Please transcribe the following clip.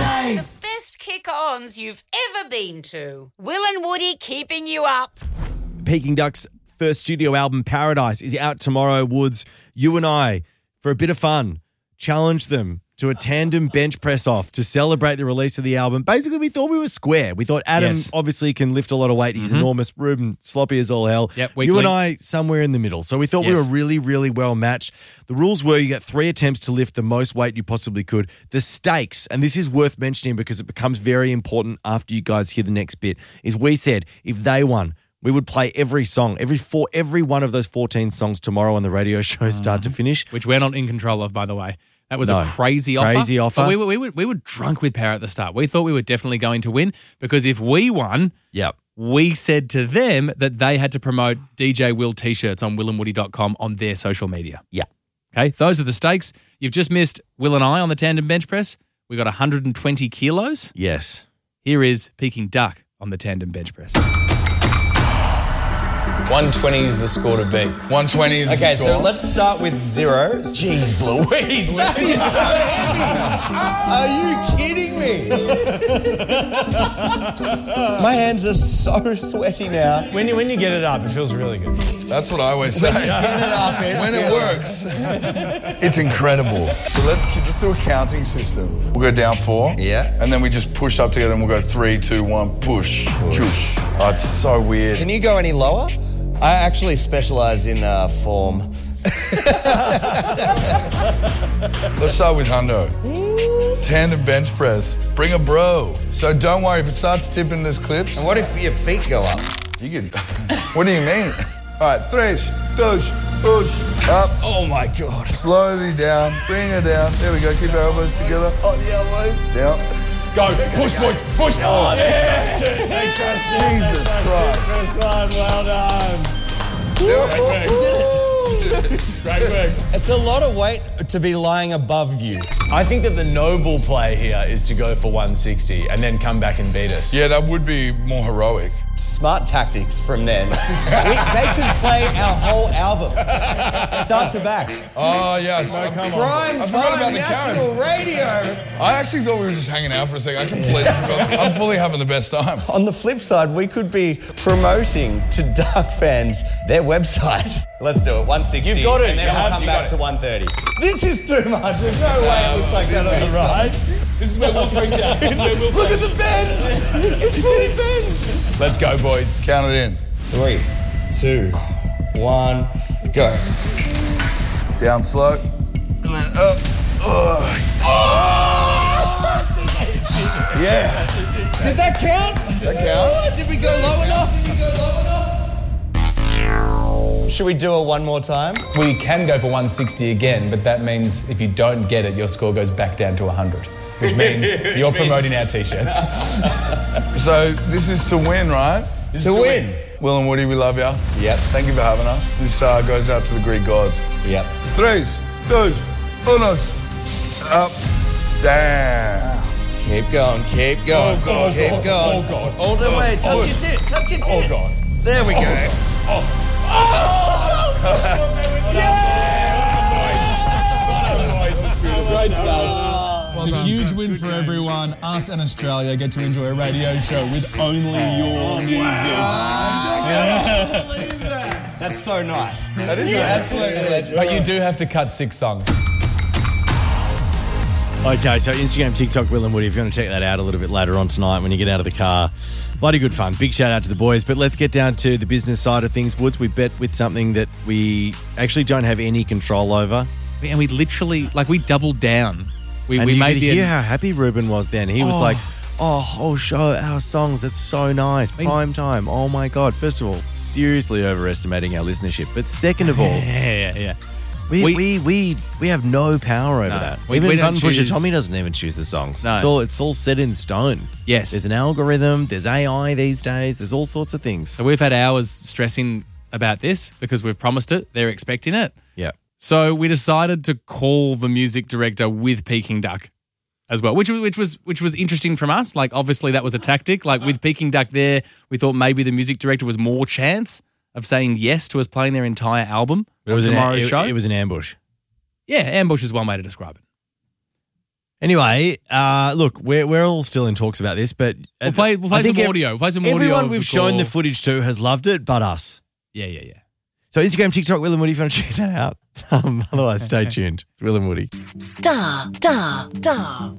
Dave. The best kick-ons you've ever been to. Will and Woody keeping you up. Peking Duck's first studio album, Paradise, is out tomorrow. Woods, you and I, for a bit of fun, challenged them to a tandem bench press off to celebrate the release of the album. Basically, we thought we were square. We thought Adam obviously can lift a lot of weight. He's enormous. Ruben, sloppy as all hell. Yep, weekly. You and I, somewhere in the middle. So we thought we were really, really well matched. The rules were you get 3 attempts to lift the most weight you possibly could. The stakes, and this is worth mentioning because it becomes very important after you guys hear the next bit, is we said if they won, we would play every song, every one of those 14 songs tomorrow on the radio show, start to finish. Which we're not in control of, by the way. That was a crazy offer. Crazy offer. But we were drunk with power at the start. We thought we were definitely going to win because if we won, we said to them that they had to promote DJ Will t-shirts on willandwoody.com on their social media. Yeah. Okay, those are the stakes. You've just missed Will and I on the tandem bench press. We got 120 kilos. Yes. Here is Peking Duck on the tandem bench press. 120 is the score to beat. 120 is the score. Okay, so let's start with 0. Jeez Louise, that is so heavy. Are you kidding me? My hands are so sweaty now. When you get it up, it feels really good. That's what I always say. Get it up, when it works. It's incredible. So let's do a counting system. We'll go down 4. Yeah. And then we just push up together and we'll go 3, 2, 1, push. Chush. Oh, it's so weird. Can you go any lower? I actually specialise in form. Let's start with Hundo. Tandem bench press. Bring a bro. So don't worry if it starts tipping this clips. And what if your feet go up? You can. What do you mean? All right, 3, 2, push, up. Oh my God. Slowly down. Bring her down. There we go. Keep our elbows together. On the elbows. Down. Go, push, boys, push. Oh, yes. Jesus Christ. First one, well done. Great work. It's a lot of weight to be lying above you. I think that the noble play here is to go for 160 and then come back and beat us. Yeah, that would be more heroic. Smart tactics from then. They could play our whole album, start to back. Oh, yeah. Prime time national radio. I actually thought we were just hanging out for a second. I completely forgot. I'm fully having the best time. On the flip side, we could be promoting to Duck fans their website. Let's do it, 160. You've got it. And then we'll come back to 130. This is too much. There's no way it looks like that on the right. This is where Will freaked out. Look at the bend. It fully bends. Let's go, boys. Count it in. 3, 2, 1, go. Down slow. And then up. Yeah. Did that count? That count. Did we go low enough? Should we do it one more time? We can go for 160 again, but that means if you don't get it, your score goes back down to 100, which means you're promoting our t-shirts. So this is to win, right? To win. Will and Woody, we love you. Yep. Thank you for having us. This goes out to the Greek gods. Yep. 3, 2, 1. Up. Down. Keep going, keep going. Oh, God. Keep going. Oh, God. All the way. Touch your tit, touch your tit. Oh, God. There we go. Great stuff. It's a huge win for everyone. Us and Australia get to enjoy a radio show with only your music. That's so nice. That is absolutely. But you do have to cut 6 songs. Okay, so Instagram, TikTok, Will and Woody, if you want to check that out a little bit later on tonight when you get out of the car. Bloody good fun. Big shout out to the boys. But let's get down to the business side of things. Woods, we bet with something that we actually don't have any control over. And we literally, we doubled down. We you made could the... hear how happy Ruben was then. He was like, whole show, our songs, it's so nice. Prime time. Oh, my God. First of all, seriously overestimating our listenership. But second of all... Yeah. We have no power over that. Even Button Pusher Tommy doesn't even choose the songs. No. It's all set in stone. Yes. There's an algorithm, there's AI these days, there's all sorts of things. So we've had hours stressing about this because we've promised it. They're expecting it. Yeah. So we decided to call the music director with Peking Duck as well, which was interesting from us. Obviously that was a tactic. With Peking Duck there, we thought maybe the music director was more chance of saying yes to us playing their entire album on tomorrow's show. It was an ambush. Yeah, ambush is one way to describe it. Anyway, look, we're all still in talks about this, but We'll play some audio. We'll play some audio. Everyone we've shown the footage to has loved it, but us. Yeah. So Instagram, TikTok, Will and Woody, if you want to check that out. Otherwise, stay tuned. It's Will and Woody. Star.